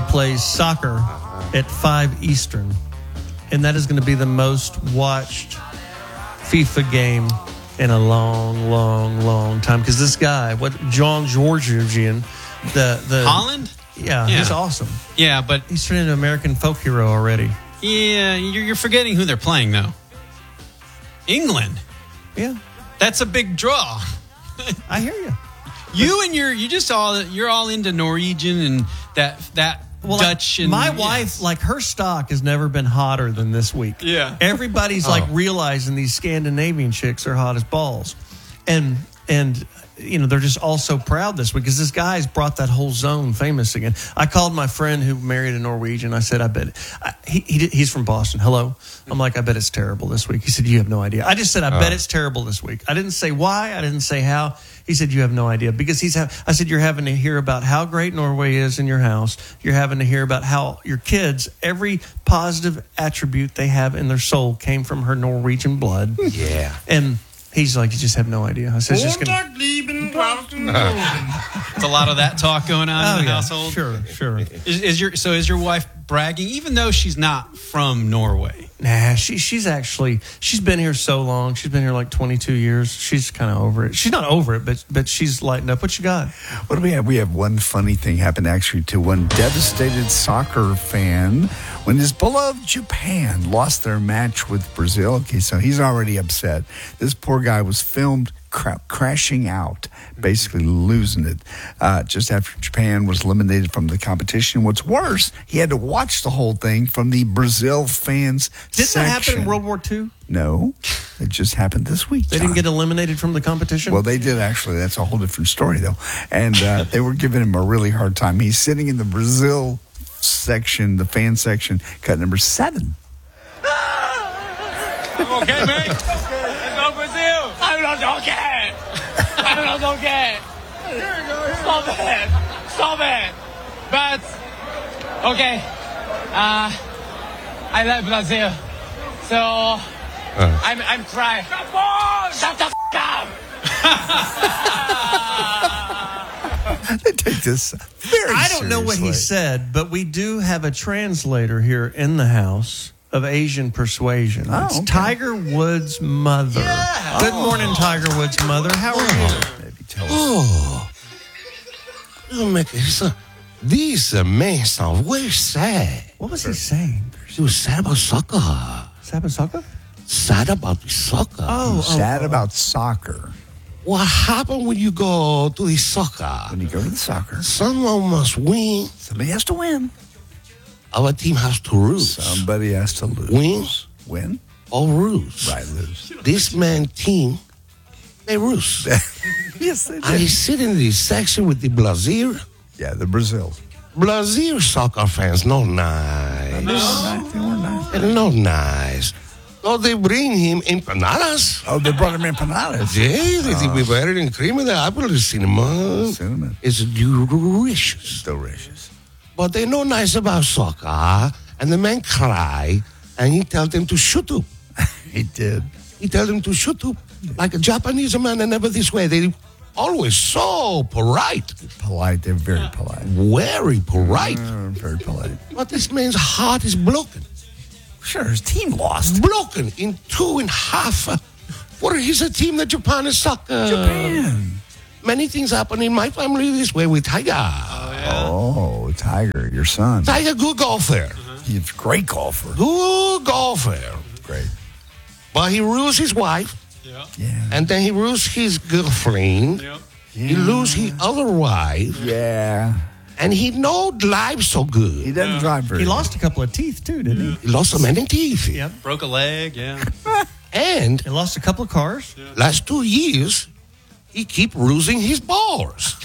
plays soccer at 5 Eastern. And that is going to be the most watched FIFA game in a long, long, long time. Because this guy, John Georgian, the Holland? Yeah, he's awesome. Yeah, but he's turned into an American folk hero already. Yeah, you're forgetting who they're playing, though. England. Yeah. That's a big draw. I hear you. You're all into Norwegian and that Dutch. And my wife, her stock has never been hotter than this week. Yeah. Everybody's realizing these Scandinavian chicks are hot as balls. And they're just all so proud this week because this guy's brought that whole zone famous again. I called my friend who married a Norwegian. I said, I bet he's from Boston. Hello. I'm like, I bet it's terrible this week. He said, you have no idea. I just said, I bet it's terrible this week. I didn't say why. I didn't say how. He said, you have no idea because I said, you're having to hear about how great Norway is in your house. You're having to hear about how your kids, every positive attribute they have in their soul came from her Norwegian blood. Yeah. And he's like, you just have no idea. I said, it's a lot of that talk going on in the household. Sure. Is your wife bragging, even though she's not from Norway? Nah, she's been here so long. She's been here like 22 years. She's kind of over it. She's not over it, but she's lightened up. What you got? What do we have? We have one funny thing happened actually to one devastated soccer fan when his beloved Japan lost their match with Brazil. Okay, so he's already upset. This poor guy was filmed crashing out, basically losing it, just after Japan was eliminated from the competition. What's worse, he had to watch the whole thing from the Brazil fans Didn't section. that happen in World War II? No, it just happened this week. They didn't get eliminated from the competition? Well, they did actually. That's a whole different story, though. And they were giving him a really hard time. He's sitting in the Brazil section, the fan section, cut number 7. I'm okay, mate. Let's go Brazil. I'm not okay. I'm not okay. Stop it. But okay. I love Brazil, so I'm crying. Shut the up. They take this very I don't know what he said, but we do have a translator here in the house of Asian persuasion. It's Tiger Woods' mother. Yeah. Good morning, Tiger Woods' mother. How are you? Maybe tell us. These men sound very sad. What was he saying? He was sad about soccer. Sad about soccer? Sad about soccer. Sad about soccer. What happened when you go to the soccer? When you go to the soccer, someone must win. Somebody has to win. Our team has to lose. Somebody has to lose. Win? Or lose. Right, lose. This man team, they lose. Yes, they did. I sit in this section with the Brazil. Yeah, the Brazil. Brazil soccer fans, no nice. They were nice. They're not nice. Oh, they bring him empanadas. Oh, they brought him empanadas. Yeah, they think we're better than cream in the apple cinnamon. It's delicious. Delicious. But they're not nice about soccer. And the man cry, and he tell them to shut up. He did. He tell them to shut up. Like a Japanese man, and never this way. They always so polite. Polite. They're very polite. Very polite. Very polite. But this man's heart is broken. Sure, his team lost. Broken in 2.5. What is a team that Japan is soccer? Japan. Many things happen in my family this way with Tiger. Oh, Tiger, your son. Tiger, good golfer. He's a great golfer. Good golfer. Great. But he rules his wife. Yeah. And then he rules his girlfriend. Yeah. He lose his other wife. Yeah. And he know life so good. He doesn't drive very He well. lost a couple of teeth, too, didn't he? He lost so many teeth. Yep. Broke a leg, yeah. And He lost a couple of cars. last 2 years, he keep losing his balls.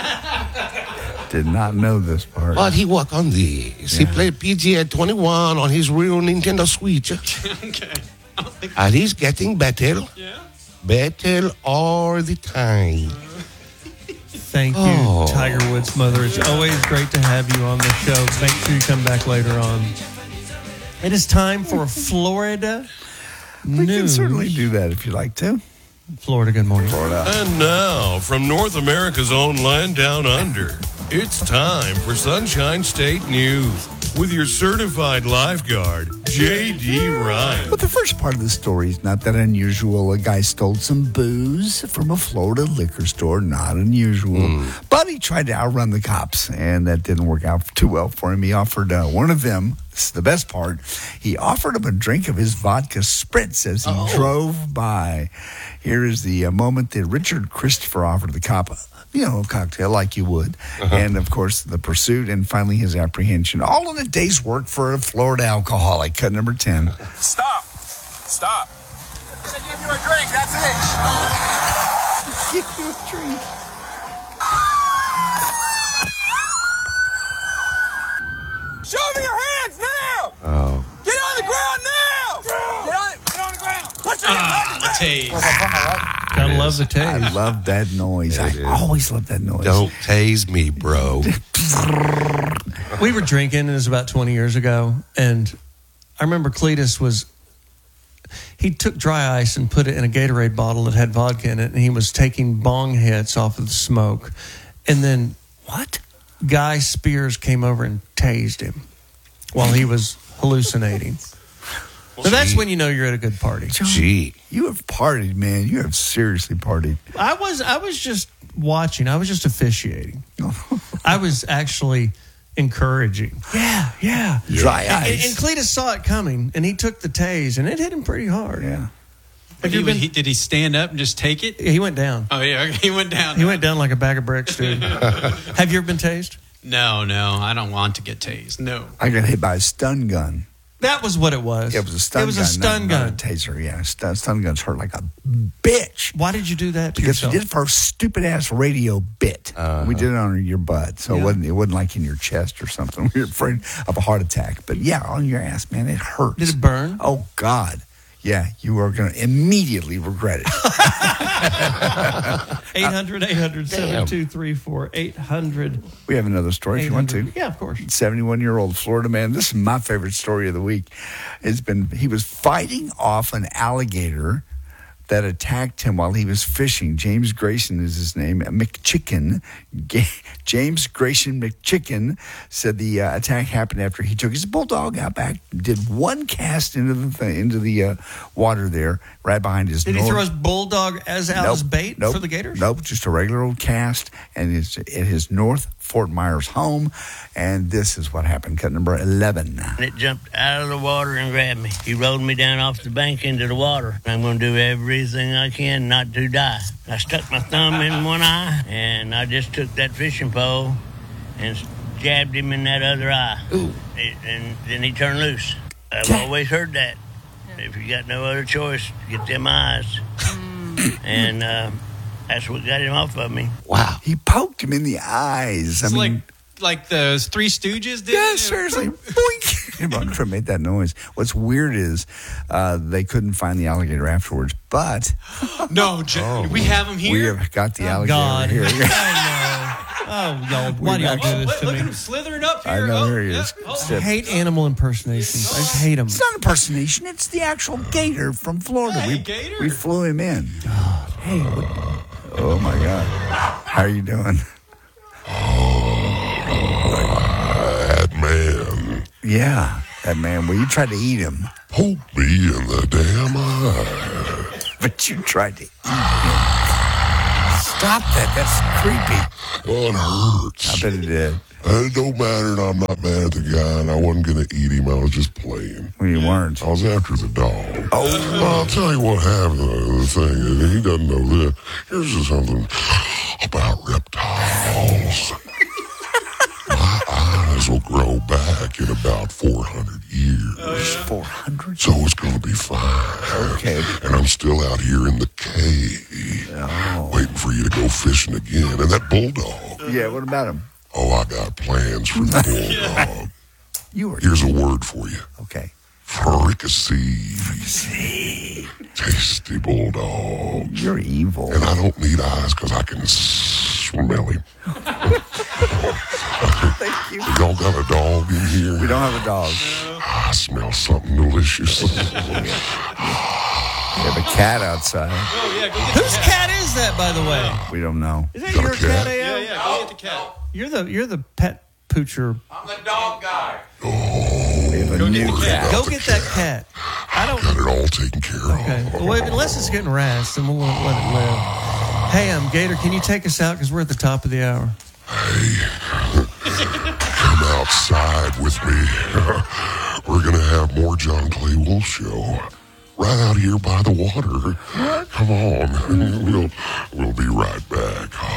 Did not know this part. But he work on this. He played PGA 21 on his real Nintendo Switch. Okay. And he's getting better. Yeah. Better all the time. Thank you, Tiger Woods' mother. It's always great to have you on the show. Make sure you come back later on. It is time for Florida We news. can certainly do that if you'd like to. Florida, good morning. Florida. And now, from North America's own land down under, It's time for Sunshine State News with your certified lifeguard, J.D. Ryan. But the first part of the story is not that unusual. A guy stole some booze from a Florida liquor store. Not unusual. But he tried to outrun the cops, and that didn't work out too well for him. He offered one of them, this is the best part, he offered him a drink of his vodka spritz as he drove by. Here is the moment that Richard Christopher offered the cop a cocktail like you would. And, of course, the pursuit and finally his apprehension. All in a day's work for a Florida alcoholic. Cut number 10. Stop. I'm gonna give you a drink, that's it. Give you a drink. Show me your hands now. Oh. Get on the ground now. Get on the ground. Put your hands on the ground. Tase. Gotta love the I taste. love that noise. I always love that noise. Don't tase me, bro. We were drinking, it was about 20 years ago, and I remember he took dry ice and put it in a Gatorade bottle that had vodka in it, and he was taking bong hits off of the smoke. And then Guy Spears came over and tased him while he was hallucinating. So that's when you know you're at a good party. Gee. You have partied, man. You have seriously partied. I was just watching. I was just officiating. I was actually encouraging. Yeah. Dry ice. And Cletus saw it coming, and he took the tase, and it hit him pretty hard. Yeah. Did he stand up and just take it? He went down. Oh, yeah. He went down. He went down like a bag of bricks, dude. Have you ever been tased? No. I don't want to get tased. No. I got hit by a stun gun. That was what it was. Yeah, it was a stun gun. It was a stun gun. Not a taser, yeah. Stun guns hurt like a bitch. Why did you do that to Because we yourself? did it for a stupid-ass radio bit. We did it on your butt, so it wasn't like in your chest or something. We were afraid of a heart attack. But, yeah, on your ass, man, it hurts. Did it burn? Oh, God. Yeah, you are going to immediately regret it. 800-800-7234. 800. We have another story if you want to. Yeah, of course. 71-year-old Florida man. This is my favorite story of the week. He was fighting off an alligator that attacked him while he was fishing. James Grayson is his name. McChicken. James Grayson McChicken said the attack happened after he took his bulldog out back, did one cast into the water there, right behind his. Did he throw his bulldog as bait for the gators? Nope, just a regular old cast, and it's at his North Fort Myers home. And this is what happened. Cut number 11. And it jumped out of the water and grabbed me. He rolled me down off the bank into the water. I'm going to do everything I can not to die. I stuck my thumb in one eye, and I just took that fishing pole and jabbed him in that other eye. And then he turned loose. I've always heard that. If you got no other choice, get them eyes. And that's what got him off of me. Wow. He poked him in the eyes. It's like the Three Stooges did? Yeah, seriously. Boink. Everyone made that noise. What's weird is they couldn't find the alligator afterwards, but... No, we have him here? We have got the alligator here. Oh, y'all, why do y'all do this to me? Look at him slithering up here. I know, here he is. I hate animal impersonations. I just hate them. It's not impersonation. It's the actual gator from Florida. Hey, gator. We flew him in. Hey, oh, my God. How are you doing? That man Yeah, that man. Well, you tried to eat him. poked me in the damn eye. But you tried to eat him. Stop that. That's creepy. Well, it hurts. I bet it did. It don't matter, and I'm not mad at the guy, and I wasn't going to eat him. I was just playing. Well, you weren't. I was after the dog. Oh. Well, I'll tell you what happened. The thing is, he doesn't know this. Here's just something about reptiles. My eyes will grow back in about 400 years. 400? So it's going to be fine. Okay. And I'm still out here in the cave, waiting for you to go fishing again. And that bulldog. Yeah, what about him? Oh, I got plans for the bulldog. Here's a word for you. Okay. Fricassee. Tasty bulldog. You're evil. And I don't need eyes because I can smell him. Thank you. Y'all got a dog in here? We don't have a dog. I smell something delicious. We have a cat outside. Whose cat is that, by the way? We don't know. Is that your cat, cat? AL? Yeah, go get the cat. You're the pet poocher. I'm the dog guy. We have a new cat. Go get that cat. I don't. Got it all taken care of. Okay. Well, wait, unless it's getting razzed, then we'll let it live. Hey, Gator, can you take us out because we're at the top of the hour? Hey, come outside with me. We're going to have more John Clay Wolf Show right out here by the water. Come on. We'll be right back.